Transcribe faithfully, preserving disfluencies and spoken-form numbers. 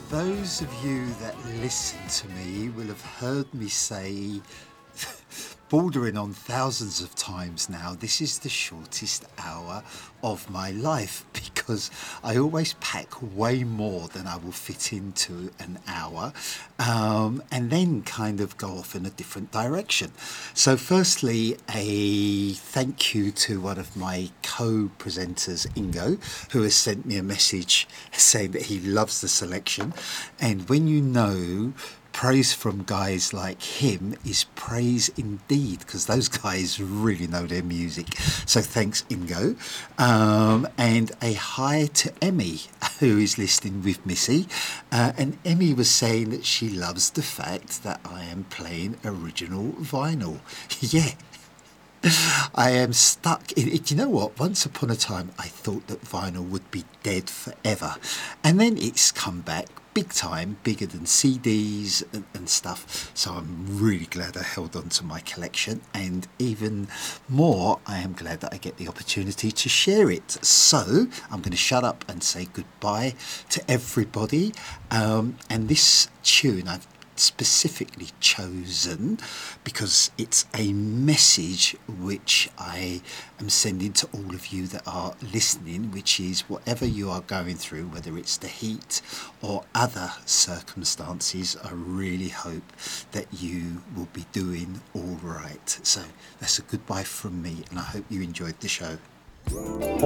Those of you that listen to me will have heard me say, bordering on thousands of times now, this is the shortest hour of my life because I always pack way more than I will fit into an hour um, and then kind of go off in a different direction. So firstly, a thank you to one of my co-presenters, Ingo, who has sent me a message saying that he loves the selection. And when you know praise from guys like him is praise indeed, because those guys really know their music. So thanks, Ingo. Um, and a hi to Emmy, who is listening with Missy. Uh, and Emmy was saying that she loves the fact that I am playing original vinyl. Yeah. I am stuck in it. You know what? Once upon a time, I thought that vinyl would be dead forever. And then it's come back big time, bigger than C Ds and, and stuff. So I'm really glad I held on to my collection. And even more, I am glad that I get the opportunity to share it. So I'm going to shut up and say goodbye to everybody. Um, and this tune, I've specifically chosen because it's a message which I am sending to all of you that are listening, which is whatever you are going through, whether it's the heat or other circumstances, I really hope that you will be doing all right. So that's a goodbye from me, and I hope you enjoyed the show.